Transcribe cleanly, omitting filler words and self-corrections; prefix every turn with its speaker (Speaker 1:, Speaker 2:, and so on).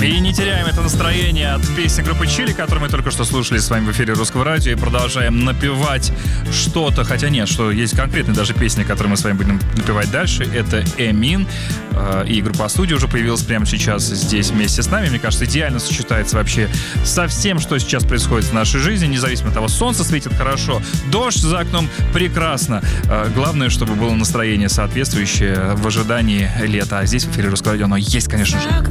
Speaker 1: И не теряем это настроение от песни группы Чили, которую мы только что слушали с вами в эфире Русского радио, и продолжаем напевать что-то, хотя нет, что есть конкретные даже песни, которые мы с вами будем напевать дальше. Это Эмин, и группа «Студия» уже появилась прямо сейчас здесь вместе с нами. Мне кажется, идеально сочетается вообще со всем, что сейчас происходит в нашей жизни, независимо от того, солнце светит хорошо, дождь за окном прекрасно. Главное, чтобы было настроение соответствующее в ожидании лета. А здесь в эфире Русского радио оно есть, конечно же.